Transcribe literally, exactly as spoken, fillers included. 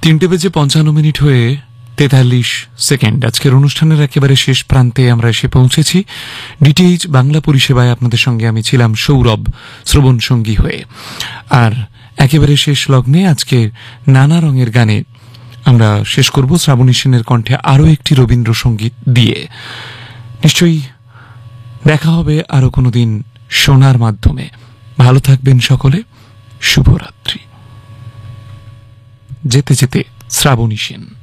তিনটে বেজে পঞ্চান্ন মিনিট হয়ে তেতাল্লিশ সেকেন্ড। আজকের অনুষ্ঠানের একেবারে শেষ প্রান্তে আমরা এসে পৌঁছেছি। ডিটিএইচ বাংলা পরিষেবায় আপনাদের সঙ্গে আমি ছিলাম সৌরভ, শ্রবণ সঙ্গী হয়ে। আর একেবারে শেষ লগ্নে আজকে নানা রঙের গানে আমরা শেষ করব শ্রাবণী সেনের কণ্ঠে আরও একটি রবীন্দ্রসঙ্গীত দিয়ে। নিশ্চয়ই দেখা হবে আরও কোনো দিন শোনার মাধ্যমে। ভালো থাকবেন সকলে, শুভরাত্রি। যেতে যেতে শ্রাবণী সেন।